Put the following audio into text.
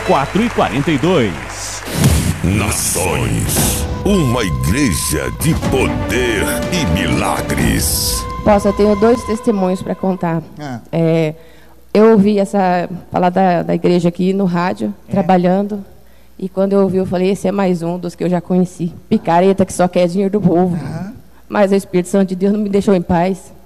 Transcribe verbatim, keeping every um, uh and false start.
quatro e quarenta e dois. Nações, uma igreja de poder e milagres. Posso, eu tenho dois testemunhos para contar. Ah. É, eu ouvi essa falar da, da igreja aqui no rádio, É. trabalhando, e quando eu ouvi, eu falei, esse é mais um dos que eu já conheci. Picareta que só quer dinheiro do povo. Aham. Mas o Espírito Santo de Deus não me deixou em paz.